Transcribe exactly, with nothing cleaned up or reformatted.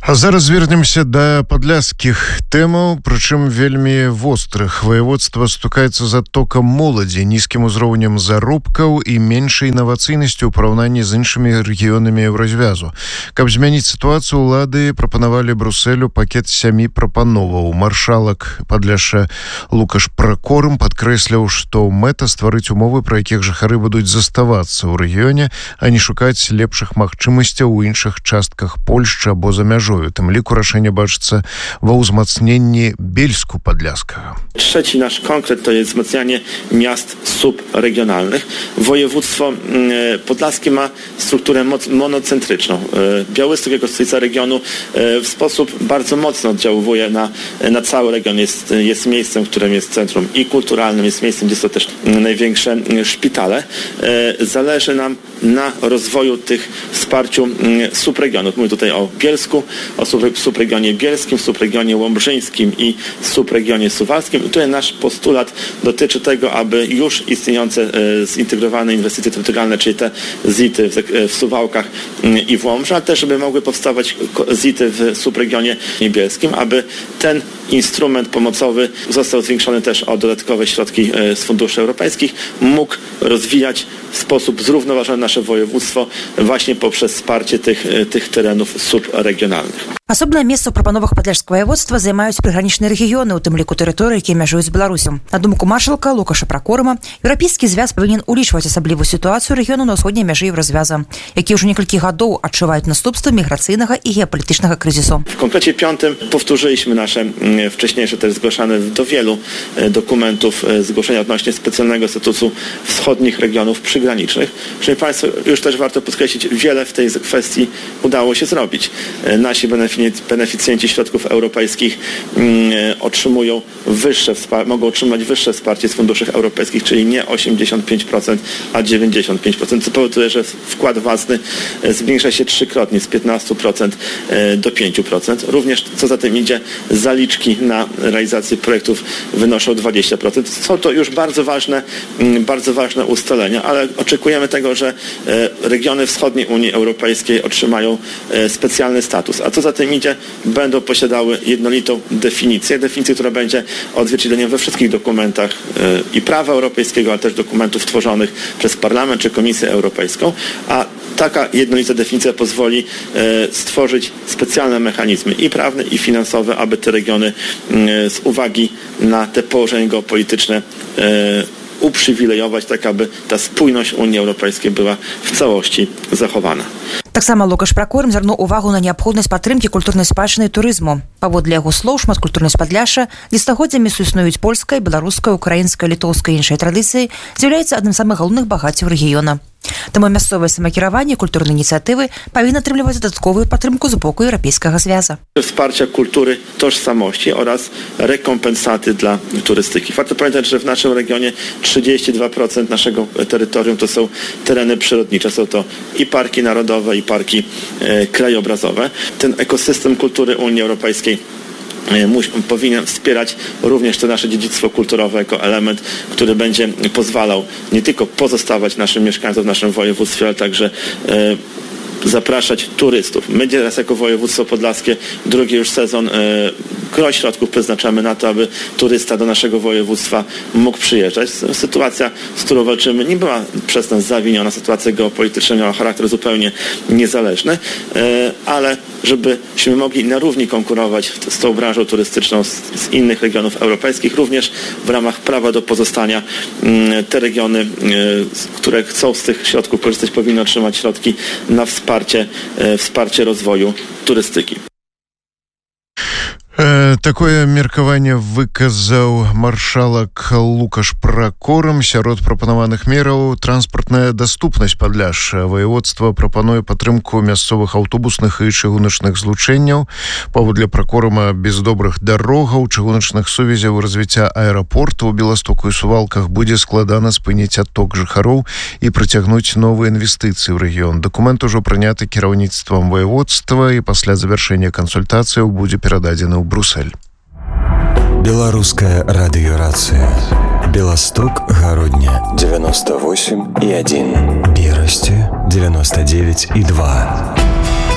А зараз звернемся да падляшскіх тэмаў, прычым вельмі вострых. Воеводства стукаецца за токам моладзі, нізкім узроўнем заробкаў і меншай інавацыйнасцю ў параўнанні з іншымі рэгіёнамі Еўразвязу. Каб змяніць сітуацыю, улады прапанавалі Брусэлю пакет сямі прапановаў. Маршалак Падляшша Лукаш Пракорым падкрэсліў, што мэта стварыць умовы, пры якіх жыхары будуць заставацца ў рэгіёне, а не шукаць лепшых магчымасцяў у іншых частках Польшчы або за мяжой. Tym liku raszenie baczce ва wzmocnienie Bielsku-Podlaskiego. Trzeci nasz konkret to jest wzmacnianie miast subregionalnych. Województwo podlaskie ma strukturę monocentryczną. Białystok jako stolica regionu w sposób bardzo mocno oddziałuje na, na cały region. Jest, jest miejscem, w którym jest centrum i kulturalnym, jest miejscem, gdzie są też największe szpitale. Zależy nam na rozwoju tych wsparciu subregionów. Mówię tutaj o Bielsku, o subregionie bielskim, subregionie łomżyńskim i subregionie suwalskim. I tutaj nasz postulat dotyczy tego, aby już istniejące e, zintegrowane inwestycje terytorialne, czyli te zity w, w Suwałkach i w Łomży, ale też żeby mogły powstawać zity w subregionie bielskim, aby ten instrument pomocowy został zwiększony też o dodatkowe środki e, z funduszy europejskich, mógł rozwijać w sposób zrównoważony nasze województwo właśnie poprzez wsparcie tych, tych terenów subregionalnych. Асобнае месца ў прапановах падляшскага воеводства займаюць прыгранічныя рэгіёны, у тым ліку тэрыторыі, якія мяжуюць з Беларусю. На думку маршалка Лукаша Пракорыма, еўрапейскі звяз павінен улічваць асаблівую сітуацыю рэгіёну на ўсходняй мяжы Еўразвяза, які ўжо некалькі гадоў адчуваюць наступствы міграцыйнага і геапалітычнага kryzysu. W konkrecie piątym powtórzyliśmy nasze wcześniejsze też zgłaszane do wielu dokumentów zgłoszenia odnośnie specjalnego statusu wschodnich regionów przygranicznych. Szanowni Państwo, już też warto podkreślić, wiele w tej kwestii udało się zrobić. Nasi beneficjenci beneficjenci środków europejskich mm, otrzymują wyższe, mogą otrzymać wyższe wsparcie z funduszy europejskich, czyli nie osiemdziesiąt pięć procent, a dziewięćdziesiąt pięć procent, co powoduje, że wkład własny zwiększa się trzykrotnie, z piętnaście procent do pięć procent. Również, co za tym idzie, zaliczki na realizację projektów wynoszą dwadzieścia procent. Są to już bardzo ważne, bardzo ważne ustalenia, ale oczekujemy tego, że regiony wschodniej Unii Europejskiej otrzymają specjalny status. A co za tym idzie, będą posiadały jednolitą definicję, definicję, która będzie odzwierciedleniem we wszystkich dokumentach i prawa europejskiego, ale też dokumentów tworzonych przez Parlament czy Komisję Europejską, a taka jednolita definicja pozwoli stworzyć specjalne mechanizmy i prawne, i finansowe, aby te regiony z uwagi na te położenie geopolityczne uprzywilejować, tak aby ta spójność Unii Europejskiej była w całości zachowana. Таксама Лукаш Пракорым звярнуў увагу на неабходнасць падтрымкі культурнай спадчыны і турызму. Паводле яго слоў, шматкультурнасць Падляшша дзесятгоддзямі суіснуюць польская, беларуская, украінская, літоўская і іншыя традыцыі, з'яўляецца адным з самых галоўных багаццяў рэгіёна. Таму мясцовае самакіраванне, культурныя ініцыятывы павінны атрымліваць дадатковую падтрымку з боку Еўрапейскага звяза. Wsparcia kultury, tożsamości oraz rekompensaty dla turystyki. Warto pamiętać, że w naszym regionie trzydzieści dwa procent naszego terytorium to są tereny przyrodnicze. Są to i parki narodowe, i parki e, krajobrazowe. Ten ekosystem kultury Unii Europejskiej powinien wspierać również to nasze dziedzictwo kulturowe jako element, który będzie pozwalał nie tylko pozostawać naszym mieszkańcom w naszym województwie, ale także e, zapraszać turystów. My teraz jako województwo podlaskie drugi już sezon e, gro środków przeznaczamy na to, aby turysta do naszego województwa mógł przyjeżdżać. Sytuacja, z którą walczymy, nie była przez nas zawiniona. Sytuacja geopolityczna miała charakter zupełnie niezależny, e, ale żebyśmy mogli na równi konkurować z tą branżą turystyczną z, z innych regionów europejskich, również w ramach prawa do pozostania m, te regiony, e, które chcą z tych środków korzystać, powinny otrzymać środki na wsparcie Wsparcie, wsparcie rozwoju turystyki. Такое меркаванне выказаў маршалак Лукаш Пракорым. Сярод прапанаваных мераў транспартная даступнасць Падляшша. Воеводства прапануе падтрымку мясцовых аўтобусных і чыгуначных злучэнняў. Паводле Пракорыма, без добрых дарогаў, чыгуначных сувязяў і развіцця аэрапорта ў Беластоку і Сувалках будзе складана спыніць адток жыхароў і прыцягнуць новыя інвестыцыі ў рэгіён. Дакумент ужо прыняты кіраўніцтвам воеводства і пасля завяршэння кансультацыяў будзе перададзены ў Бруссель. Белорусская радиорация. Белосток, Городня девяносто восемь и один. Бересте девяносто девять и два.